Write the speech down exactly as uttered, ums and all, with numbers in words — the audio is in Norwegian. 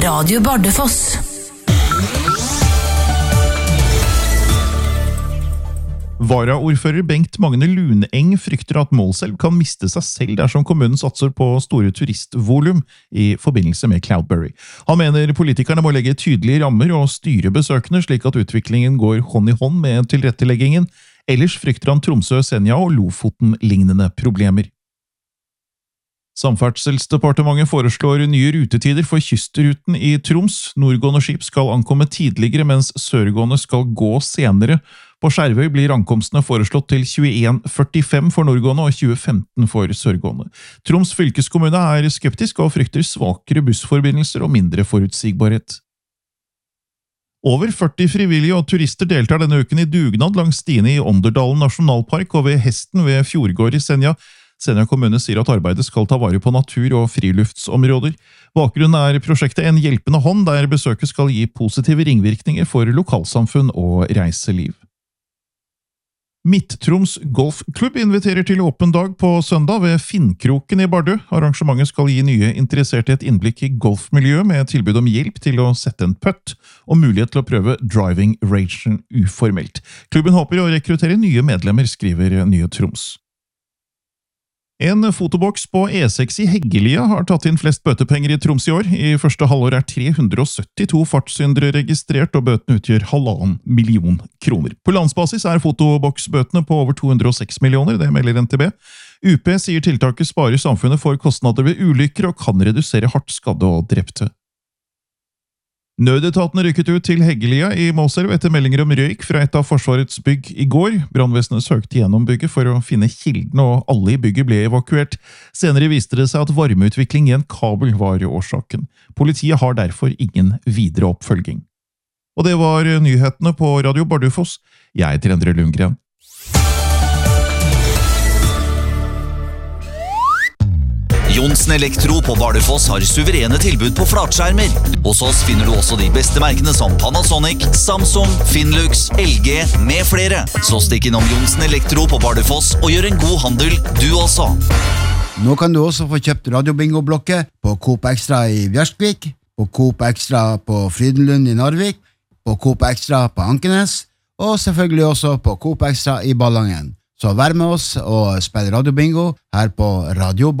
Radio Bardufoss. Varaordfører Bengt Magne Luneng frykter at Målselv kan miste seg selv dersom kommunen satser på store turistvolum i forbindelse med Cloudberry. Han mener politikerne må legge tydelige rammer og styre besøkende slik at utviklingen går hånd i hånd med tilretteleggingen, ellers frykter han Tromsø, Senja og Lofoten-lignende problemer. Samferdselsdepartementet foreslår nye rutetider for kystruten i Troms. Nordgående skip skal ankomme tidligere, mens sørgående skal gå senere. På Skjervøy blir ankomstene foreslått til tjueen førtifem for nordgående og tjue femten for sørgående. Troms fylkeskommune er skeptisk og frykter svakere bussforbindelser og mindre forutsigbarhet. Over førti frivillige og turister deltar denne uken i dugnad langs stiene i Ånderdalen nasjonalpark og ved Hesten ved Fjordgård i Senja. Senja kommune sier at arbeidet skal ta vare på natur- og friluftsområder. Bakgrunnen er prosjektet En hjelpende hånd, der besøket skal gi positive ringvirkninger for lokalsamfunn og reiseliv. Midt-Troms Golfklubb inviterer til åpen dag på søndag ved Finnkroken i Bardu. Arrangementet skal gi nye interesserte et innblikk i golfmiljøet med tilbud om hjelp til å sette en putt og mulighet til å prøve driving rangen uformelt. Klubben håper å rekruttere nye medlemmer, skriver Nye Troms. En fotoboks på E seks i Heggelia har tatt inn flest bøtepenger i Troms i år. I første halvår er tre hundre og syttito fartssyndere registrert, og bøtene utgjør halvannen million kroner. På landsbasis er fotoboksbøtene på over to hundre og seks millioner, det melder N T B. U P sier tiltaket sparer samfunnet for kostnader ved ulykker og kan redusere hardt skadde og drepte. Nødetaten rykket ut til Heggelia i Målselv etter meldinger om røyk fra et av Forsvarets bygg i går. Brannvesenet søkte gjennom bygget for å finne kilden, og alle i bygget ble evakuert. Senere viste det seg at varmeutvikling i en kabel var årsaken. Politiet har derfor ingen videre oppfølging. Og det var nyhetene på Radio Bardufoss. Jeg heter Endre Lundgren. Johnsen Elektro på Bardufoss har suverene tilbud på flatskjermer. Hos oss finner du også de beste merkene som Panasonic, Samsung, Finlux, L G med flere. Så stikk innom Johnsen Elektro på Bardufoss og gjør en god handel, du også. Nå kan du også få kjøpt radiobingo-blokket på Coop Extra i Bjørskvik, på Coop Extra på Frydenlund i Narvik, på Coop Extra på Ankenes, og selvfølgelig også på Coop Extra i Ballangen. Så vær med oss og spill radiobingo her på Radio